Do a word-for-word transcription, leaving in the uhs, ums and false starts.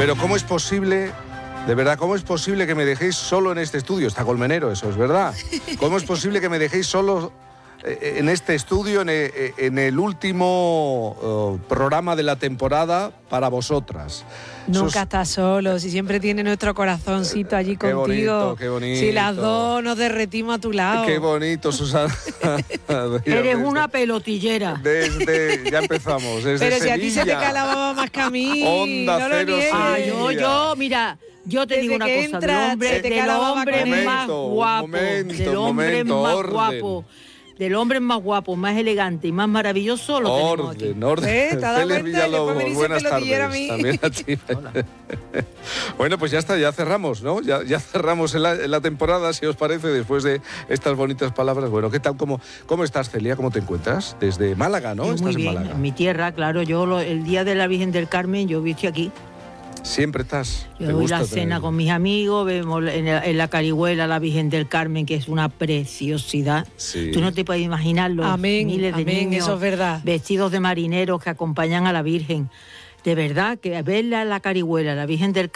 Pero ¿cómo es posible, de verdad, cómo es posible que me dejéis solo en este estudio? Está Colmenero, eso es verdad. ¿Cómo es posible que me dejéis solo en este estudio, en el, en el último uh, programa de la temporada para vosotras? Nunca Sos... estás solo, si siempre tiene nuestro corazoncito allí qué contigo. Bonito, qué bonito. Si las dos nos derretimos a tu lado. Qué bonito, Susana. Eres desde, una pelotillera. Desde, ya empezamos, desde Pero Sevilla. si a ti se te calaba más que a mí. Onda no Cero lo Ah, yo, yo, mira... Yo te Desde digo una que cosa, entra, del hombre, te del hombre momento, más guapo, momento, del hombre momento, más orden. guapo, del hombre más guapo, más elegante y más maravilloso, lo tenemos aquí. Orden, orden. ¿Eh? ¿Te has dado Celia cuenta? Villalobos, Después me dice buenas pelotillera tardes. a mí. También a ti. Bueno, pues ya está, ya cerramos, ¿no? Ya, ya cerramos en la, en la temporada, si os parece, después de estas bonitas palabras. Bueno, ¿qué tal? ¿Cómo, cómo estás, Celia? ¿Cómo te encuentras? Desde Málaga, ¿no? Yo Estás muy bien, en Málaga. En mi tierra, claro. Yo lo, el día de la Virgen del Carmen, yo viste aquí. Siempre estás. Yo doy la cena tener... con mis amigos, vemos en la, en la Carihuela la Virgen del Carmen, que es una preciosidad. Sí. Tú no te puedes imaginar los amén, miles de amén, niños eso es verdad. vestidos de marineros que acompañan a la Virgen. De verdad, que verla en la Carihuela, la Virgen del